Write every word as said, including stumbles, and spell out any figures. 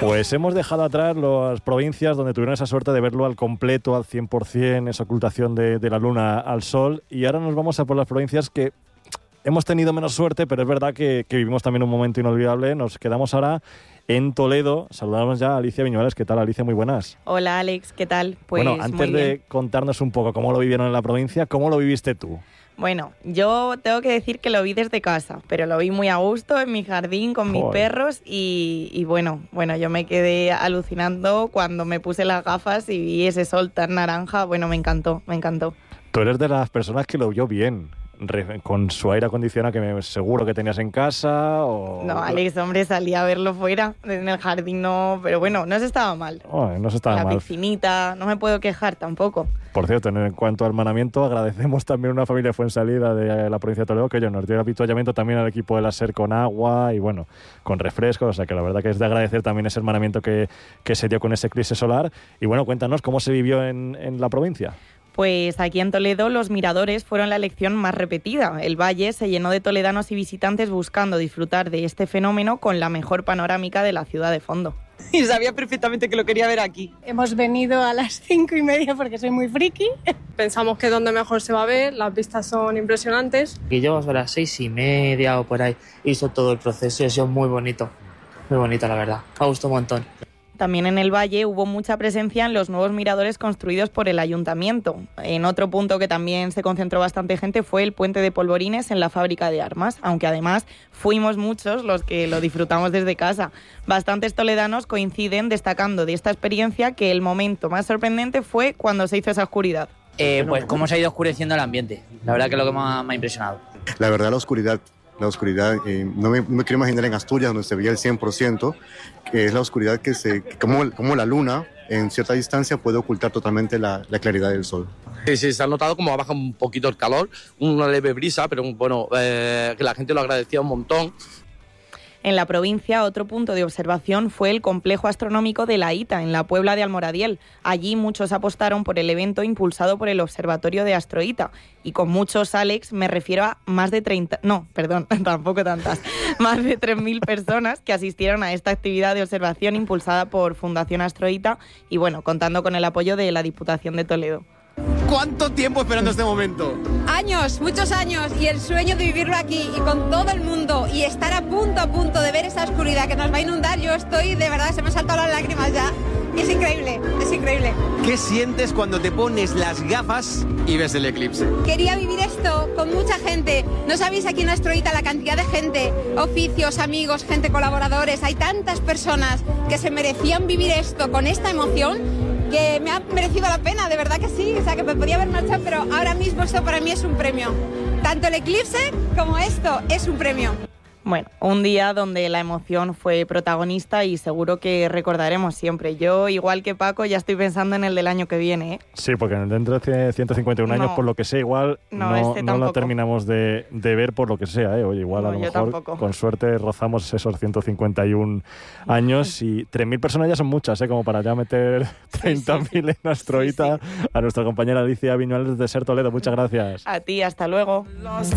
Pues hemos dejado atrás las provincias donde tuvieron esa suerte de verlo al completo, al cien por ciento, esa ocultación de, de la luna al sol, y ahora nos vamos a por las provincias que hemos tenido menos suerte, pero es verdad que, que vivimos también un momento inolvidable. Nos quedamos ahora en Toledo. Saludamos ya a Alicia Viñuales. ¿Qué tal, Alicia? Muy buenas. Hola, Alex. ¿Qué tal? Pues bueno, antes muy de bien. contarnos un poco cómo lo vivieron en la provincia, ¿cómo lo viviste tú? Bueno, yo tengo que decir que lo vi desde casa, pero lo vi muy a gusto en mi jardín con mis Joder. perros y, y bueno, bueno, yo me quedé alucinando cuando me puse las gafas y vi ese sol tan naranja. Bueno, me encantó, me encantó. Tú eres de las personas que lo vio bien, re- con su aire acondicionado que me, seguro que tenías en casa o... No, Alex, hombre, salí a verlo fuera, en el jardín no, pero bueno, no se estaba mal. Oh, no se estaba La mal. piscinita, no me puedo quejar tampoco. Por cierto, en cuanto al hermanamiento, agradecemos también a una familia de Fuensalida de la provincia de Toledo que ellos nos dio habituallamiento también al equipo de la SER con agua y bueno, con refrescos, o sea que la verdad que es de agradecer también ese hermanamiento que, que se dio con ese eclipse solar. Y bueno, cuéntanos cómo se vivió en, en la provincia. Pues aquí en Toledo los miradores fueron la elección más repetida. El valle se llenó de toledanos y visitantes buscando disfrutar de este fenómeno con la mejor panorámica de la ciudad de fondo. Y sabía perfectamente que lo quería ver aquí. Hemos venido a las cinco y media porque soy muy friki. Pensamos que es donde mejor se va a ver, las vistas son impresionantes. Y yo a las seis y media o por ahí hizo todo el proceso y ha sido muy bonito, muy bonito la verdad, me ha gustado un montón. También en el valle hubo mucha presencia en los nuevos miradores construidos por el ayuntamiento. En otro punto que también se concentró bastante gente fue el puente de Polvorines en la fábrica de armas, aunque además fuimos muchos los que lo disfrutamos desde casa. Bastantes toledanos coinciden destacando de esta experiencia que el momento más sorprendente fue cuando se hizo esa oscuridad. Eh, pues cómo se ha ido oscureciendo el ambiente. La verdad que es lo que más me ha impresionado. La verdad, la oscuridad, la oscuridad, eh, no, me, no me quiero imaginar en Asturias donde se veía el cien por ciento, que es la oscuridad que se, como, como la luna en cierta distancia puede ocultar totalmente la, la claridad del sol. Sí, sí, se ha notado como ha bajado un poquito el calor, una leve brisa, pero bueno, eh, que la gente lo agradecía un montón. En la provincia, otro punto de observación fue el complejo astronómico de la Ita, en la Puebla de Almoradiel. Allí muchos apostaron por el evento impulsado por el Observatorio de Astroita. Y con muchos, Alex, me refiero a más de treinta... No, perdón, tampoco tantas. Más de tres mil personas que asistieron a esta actividad de observación impulsada por Fundación Astroita y, bueno, contando con el apoyo de la Diputación de Toledo. ¿Cuánto tiempo esperando este momento? Años, muchos años, y el sueño de vivirlo aquí y con todo el mundo y estar a punto, a punto de ver esa oscuridad que nos va a inundar. Yo estoy, de verdad, se me han saltado las lágrimas ya. Y es increíble, es increíble. ¿Qué sientes cuando te pones las gafas y ves el eclipse? Quería vivir esto con mucha gente. No sabéis aquí en Astroita la cantidad de gente, oficios, amigos, gente, colaboradores. Hay tantas personas que se merecían vivir esto con esta emoción que me ha merecido la pena, de verdad que sí. O sea, que me podía haber marchado, pero ahora mismo esto para mí es un premio. Tanto el eclipse como esto es un premio. Bueno, un día donde la emoción fue protagonista y seguro que recordaremos siempre. Yo, igual que Paco, ya estoy pensando en el del año que viene, ¿eh? Sí, porque dentro de ciento cincuenta y un años, No. por lo que sea, igual No, no, este no tampoco. lo terminamos de, de ver por lo que sea, ¿eh? Oye, igual No, a lo yo mejor tampoco. con suerte rozamos esos ciento cincuenta y un años y tres mil personas ya son muchas, ¿eh? Como para ya meter treinta mil en Astroita. Sí, sí. A nuestra compañera Alicia Viñuales de SER Toledo, muchas gracias. A ti, hasta luego.